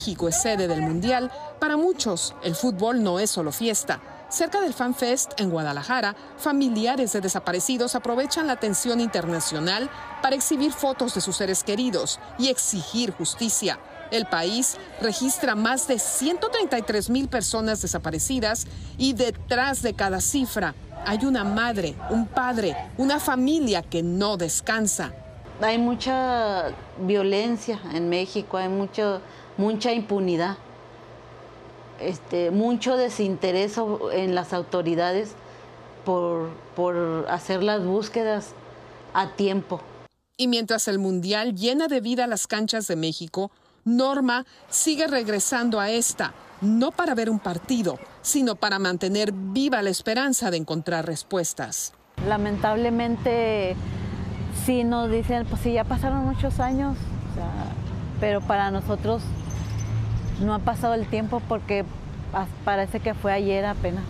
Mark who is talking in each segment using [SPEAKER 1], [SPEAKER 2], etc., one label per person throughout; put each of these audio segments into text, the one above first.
[SPEAKER 1] México es sede del Mundial, para muchos el fútbol no es solo fiesta. Cerca del Fan Fest en Guadalajara, familiares de desaparecidos aprovechan la atención internacional para exhibir fotos de sus seres queridos y exigir justicia. El país registra más de 133,000 personas desaparecidas y detrás de cada cifra hay una madre, un padre, una familia que no descansa.
[SPEAKER 2] Hay mucha violencia en México, hay mucha impunidad, mucho desinterés en las autoridades por hacer las búsquedas a tiempo.
[SPEAKER 1] Y mientras el Mundial llena de vida las canchas de México, Norma sigue regresando a esta, no para ver un partido, sino para mantener viva la esperanza de encontrar respuestas.
[SPEAKER 2] Lamentablemente, sí nos dicen, pues sí, ya pasaron muchos años, pero para nosotros no ha pasado el tiempo porque parece que fue ayer apenas.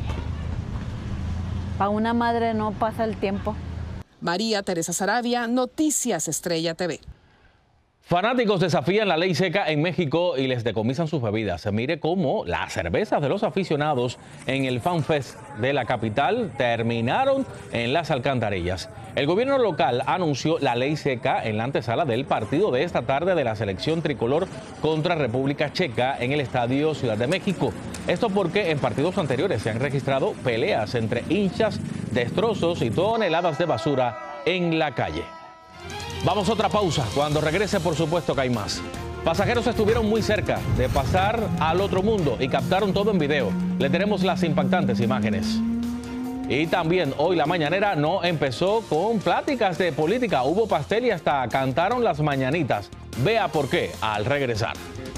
[SPEAKER 2] Para una madre no pasa el tiempo.
[SPEAKER 1] María Teresa Saravia, Noticias Estrella TV.
[SPEAKER 3] Fanáticos desafían la ley seca en México y les decomisan sus bebidas. Se mire cómo las cervezas de los aficionados en el Fan Fest de la capital terminaron en las alcantarillas. El gobierno local anunció la ley seca en la antesala del partido de esta tarde de la selección tricolor contra República Checa en el Estadio Ciudad de México. Esto porque en partidos anteriores se han registrado peleas entre hinchas, destrozos y toneladas de basura en la calle. Vamos a otra pausa. Cuando regrese, por supuesto que hay más. Pasajeros estuvieron muy cerca de pasar al otro mundo y captaron todo en video. Le tenemos las impactantes imágenes. Y también hoy la mañanera no empezó con pláticas de política. Hubo pastel y hasta cantaron las mañanitas. Vea por qué al regresar.